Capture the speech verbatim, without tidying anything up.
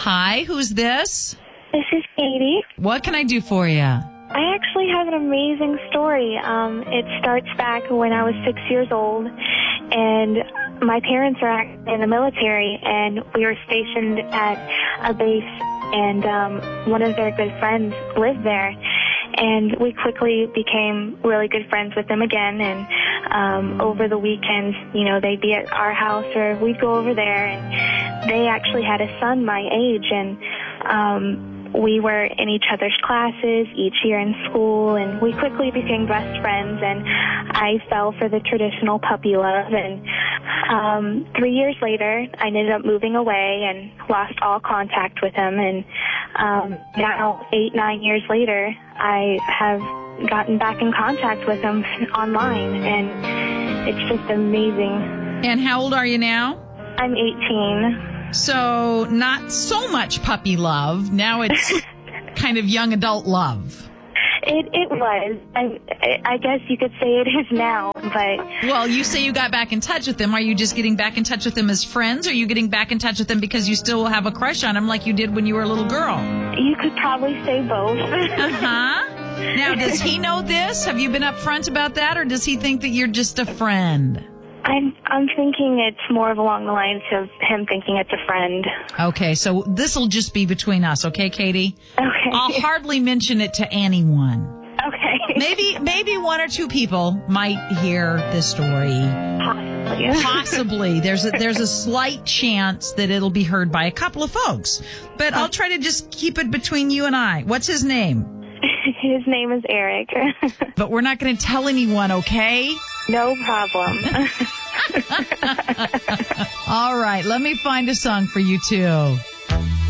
Hi, who's this? This is Katie. What can I do for you? I actually have an amazing story. Um, it starts back when I was six years old, and my parents are actually in the military, and we were stationed at a base, and um, one of their good friends lived there. And we quickly became really good friends with them again. And um, over the weekends, you know, they'd be at our house or we'd go over there. And they actually had a son my age. And um, we were in each other's classes each year in school. And we quickly became best friends. And I fell for the traditional puppy love. And um, three years later, I ended up moving away and lost all contact with him. And um, now, eight, nine years later, I have gotten back in contact with him online, and it's just amazing. And how old are you now? I'm eighteen. So not so much puppy love. Now it's kind of young adult love. It it was. I, I guess you could say it is now, but... Well, you say you got back in touch with them. Are you just getting back in touch with them as friends, or are you getting back in touch with them because you still have a crush on them like you did when you were a little girl? You could probably say both. Uh-huh. Now, does he know this? Have you been upfront about that, or does he think that you're just a friend? I'm I'm thinking it's more of along the lines of him thinking it's a friend. Okay, so this will just be between us, okay, Katie? Okay. I'll hardly mention it to anyone. Okay. Maybe maybe one or two people might hear this story. Possibly. Possibly. There's a, there's a slight chance that it'll be heard by a couple of folks. But I'll try to just keep it between you and I. What's his name? His name is Eric. But we're not going to tell anyone, okay? No problem. All right, let me find a song for you, too.